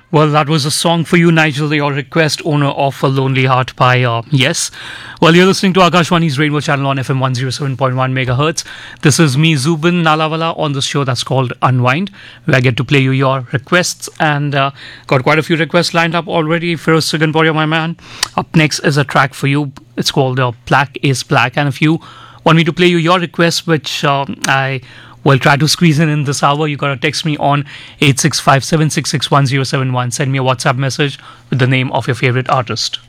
Well, that was a song for you, Nigel, your request, owner of A Lonely Heart by Yes. Well, you're listening to Akashwani's Rainbow Channel on FM 107.1 megahertz. This is me, Zubin Nalawala, on the show that's called Unwind, where I get to play you your requests. And got quite a few requests lined up already. Firoz Siganporia, my man. Up next is a track for you. It's called Black is Black. And if you want me to play you your request, which I will try to squeeze in this hour, you got to text me on 8657661071. Send me a WhatsApp message with the name of your favorite artist.